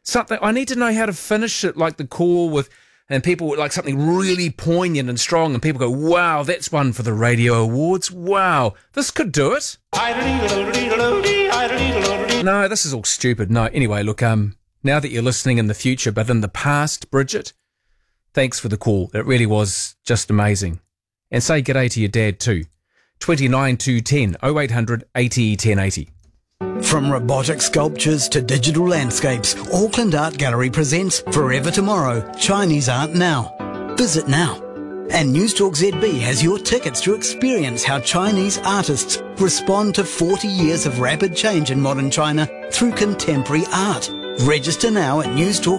something. I need to know how to finish it, like the call with, and people like something really poignant and strong, and people go, "Wow, that's one for the radio awards. Wow, this could do it." No, this is all stupid. No, anyway, look, now that you're listening in the future, but in the past, Bridget, thanks for the call. It really was just amazing. And say g'day to your dad too. 29 210 0800 80 1080. From robotic sculptures to digital landscapes, Auckland Art Gallery presents Forever Tomorrow, Chinese Art Now. Visit now. And News Talk ZB has your tickets to experience how Chinese artists respond to 40 years of rapid change in modern China through contemporary art. Register now at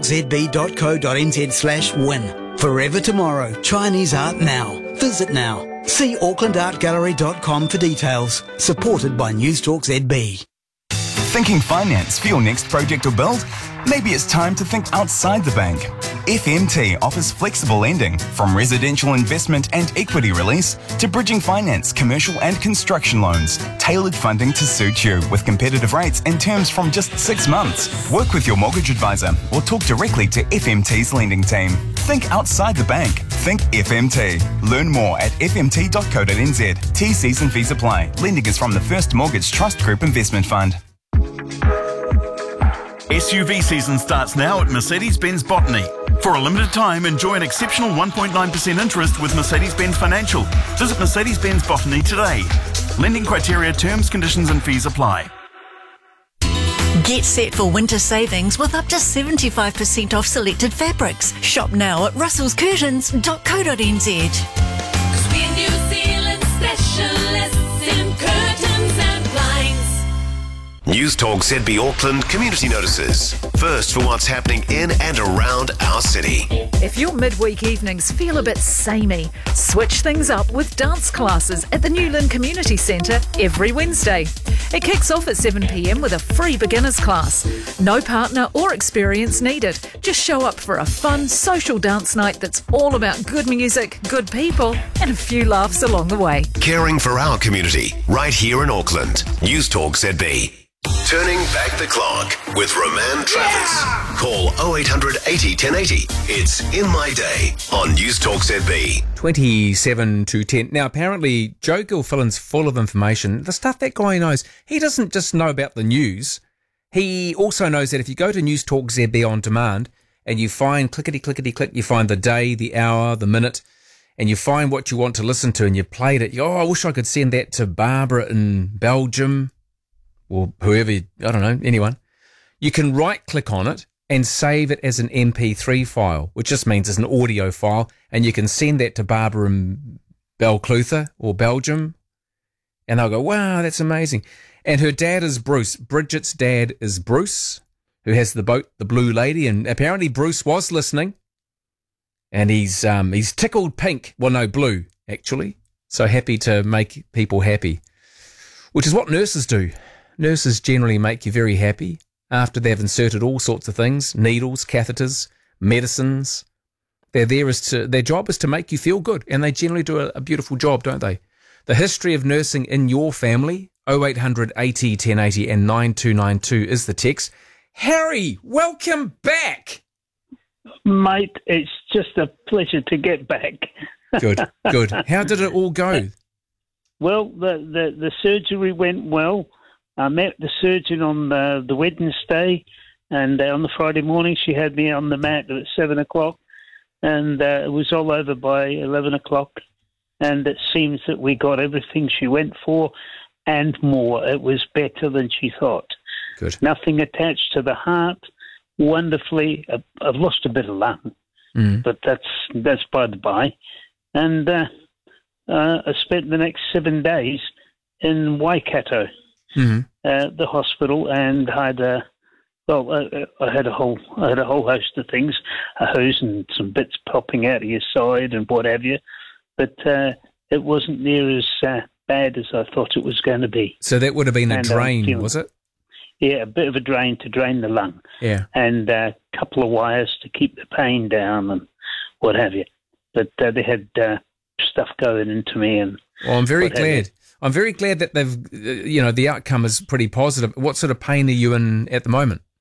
newstalkzb.co.nz/win. Forever Tomorrow, Chinese Art Now. Visit now. See aucklandartgallery.com for details. Supported by News Talk ZB. Thinking finance for your next project or build? Maybe it's time to think outside the bank. FMT offers flexible lending, from residential investment and equity release to bridging finance, commercial and construction loans. Tailored funding to suit you with competitive rates and terms from just 6 months. Work with your mortgage advisor or talk directly to FMT's lending team. Think outside the bank. Think FMT. Learn more at fmt.co.nz. T's and fees apply. Lending is from the First Mortgage Trust Group Investment Fund. SUV season starts now at Mercedes-Benz Botany. For a limited time, enjoy an exceptional 1.9% interest with Mercedes-Benz Financial. Visit Mercedes-Benz Botany today. Lending criteria, terms, conditions and fees apply. Get set for winter savings with up to 75% off selected fabrics. Shop now at russellscurtains.co.nz. 'Cause we're New Zealand specialists in curtains and blinds. News Talk ZB Auckland community notices. First for what's happening in and around our city. If your midweek evenings feel a bit samey, switch things up with dance classes at the Newland Community Centre every Wednesday. It kicks off at 7 p.m. with a free beginners class. No partner or experience needed. Just show up for a fun, social dance night that's all about good music, good people, and a few laughs along the way. Caring for our community right here in Auckland. News Talk ZB. Turning back the clock with Roman Travers. Call 0800 80 1080. It's In My Day on News Talk ZB. 27 to 10. Now, apparently, Joe Gilfillan's full of information. The stuff that guy knows, he doesn't just know about the news. He also knows that if you go to News Talk ZB on demand and you find clickety-clickety-click, you find the day, the hour, the minute, and you find what you want to listen to and you played it, you go, oh, I wish I could send that to Barbara in Belgium, or whoever, I don't know, anyone. You can right-click on it and save it as an MP3 file, which just means it's an audio file, and you can send that to Barbara in Belclutha or Belgium, and they'll go, wow, that's amazing. And her dad is Bruce. Bridget's dad is Bruce, who has the boat, the Blue Lady, and apparently Bruce was listening, and he's tickled pink. Well, no, blue, actually. So happy to make people happy, which is what nurses do. Nurses generally make you very happy after they've inserted all sorts of things, needles, catheters, medicines. Their job is to make you feel good, and they generally do a beautiful job, don't they? The history of nursing in your family, 0800 80 1080 and 9292 is the text. Harry, welcome back. Mate, it's just a pleasure to get back. Good. How did it all go? Well, the surgery went well. I met the surgeon on the Wednesday, and on the Friday morning she had me on the mat at 7 o'clock, and it was all over by 11 o'clock, and it seems that we got everything she went for and more. It was better than she thought. Good. Nothing attached to the heart. Wonderfully. I've lost a bit of lung, but that's by the by. And I spent the next 7 days in Waikato. The hospital, and had I had a whole host of things, a hose and some bits popping out of your side and what have you, but it wasn't near as bad as I thought it was going to be. So that would have been a drain, was it? Yeah, a bit of a drain to drain the lung. Yeah, and a couple of wires to keep the pain down and what have you. But they had stuff going into me, and well, I'm very glad. I'm very glad that they've, the outcome is pretty positive. What sort of pain are you in at the moment?